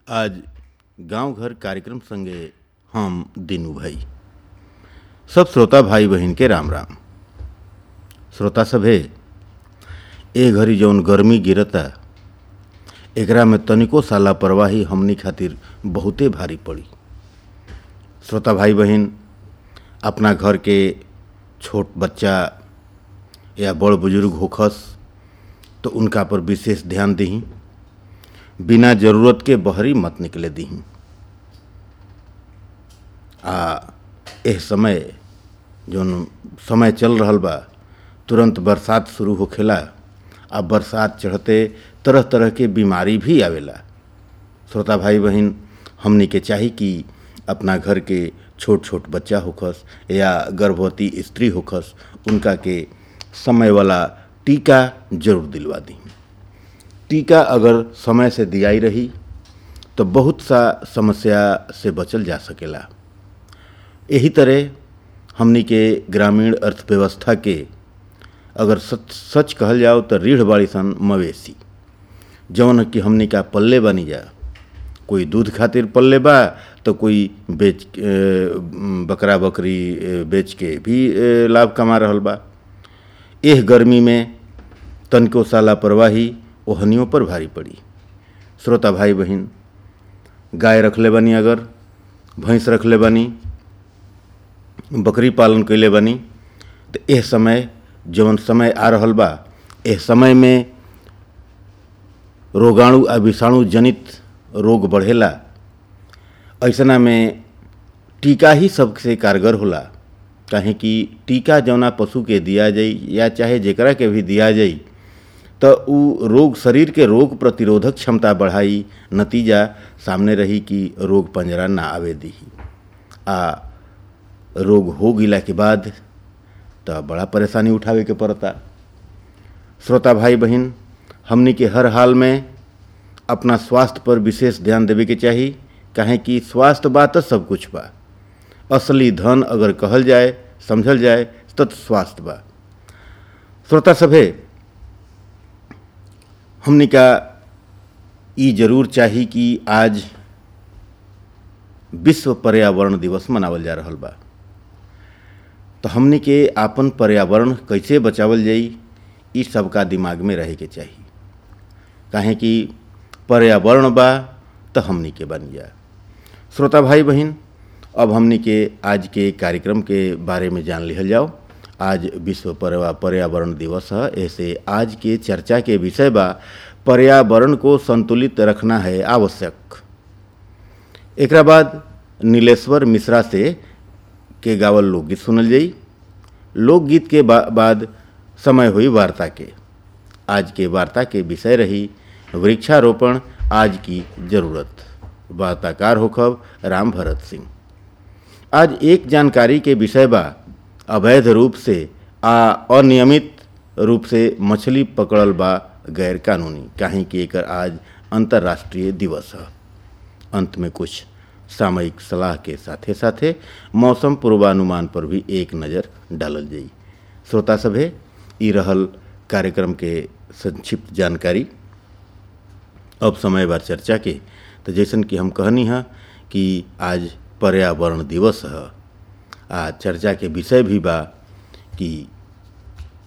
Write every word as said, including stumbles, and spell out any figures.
आज गांव घर कार्यक्रम संगे हम दीनू भाई सब श्रोता भाई बहन के राम राम। श्रोता सभे ए घड़ी जौन गर्मी गिरता एकरा में तनिको सा लापरवाही हमनी खातिर बहुते भारी पड़ी। श्रोता भाई बहन अपना घर के छोट बच्चा या बड़ बुजुर्ग होखस तो उनका पर विशेष ध्यान दही, बिना जरूरत के बहरी मत निकले दही। आ एह समय जौन समय चल रहल बा तुरंत बरसात शुरू होखेला। आ बरसात चढ़ते तरह तरह के बीमारी भी आवेला। श्रोता भाई बहन हमनी के चाही कि अपना घर के छोट छोट बच्चा होखस या गर्भवती स्त्री होखस उनका के समय वाला टीका जरूर दिलवा दी। टीका अगर समय से दियाई रही तो बहुत सा समस्या से बचल जा सकेला। यही तरह हमनी के ग्रामीण अर्थव्यवस्था के अगर सच सच कहल जाओ तो रीढ़ बाड़ी सन मवेशी जौन कि हमनी का पल्ले बनी जा। कोई दूध खातिर पल्ले बा तो कोई बेच बकरा बकरी बेच के भी लाभ कमा रहल बा। एह गर्मी में तनको सा लापरवाही ओहनियों पर भारी पड़ी। श्रोता भाई बहन गाय रखले बनी, अगर भैंस रखले बनी, बकरी पालन कैले बनी तो एह समय जौन समय आ रहल बा एह समय में रोगाणु आ विषाणु जनित रोग बढ़ेला। ऐसना में टीका ही सबसे कारगर होला। काहे कि टीका जौना पशु के दिया जाई या चाहे जेकरा के भी दिया जाई तो उ रोग शरीर के रोग प्रतिरोधक क्षमता बढ़ाई, नतीजा सामने रही कि रोग पंजरा ना आवे दी। आ रोग हो गिला के बाद तो बड़ा परेशानी उठावे के पड़ता। श्रोता भाई बहन हमनी के हर हाल में अपना स्वास्थ्य पर विशेष ध्यान देवे के चाही। काहे कि स्वास्थ्य बा तो सब कुछ बा। असली धन अगर कहल जाए समझल जाए तो स्वास्थ्य बा। श्रोता सभे हमनी का ई जरूर चाही कि आज विश्व पर्यावरण दिवस मनावल जा रहल बा। तो हमनी के आपन पर्यावरण कैसे बचावल जाई ई सबका दिमाग में रहे के चाही। काहे कि पर्यावरण बा तो हमनी के बन जा। श्रोता भाई बहन अब हमनी के आज के कार्यक्रम के बारे में जान लिहल जाओ। आज विश्व पर्यावरण दिवस है। ऐसे आज के चर्चा के विषय बा पर्यावरण को संतुलित रखना है आवश्यक। एकरा बाद नीलेश्वर मिश्रा से के गावल लोकगीत सुनल जाई। लोकगीत के बा, बाद समय हुई वार्ता के। आज के वार्ता के विषय रही वृक्षारोपण आज की जरूरत। वार्ताकार होखब राम भरत सिंह। आज एक जानकारी के विषय बा अवैध रूप से आ अनियमित रूप से मछली पकड़ल बा गैर कानूनी। काहे कि एकर आज अंतर्राष्ट्रीय दिवस है। अंत में कुछ सामयिक सलाह के साथे साथे मौसम पूर्वानुमान पर भी एक नज़र डालल जाई। श्रोता सभे ई रहल कार्यक्रम के संक्षिप्त जानकारी। अब समय बा चर्चा के। तो जैसन कि हम कहनी है कि आज पर्यावरण दिवस है। आ चर्चा के विषय भी बा कि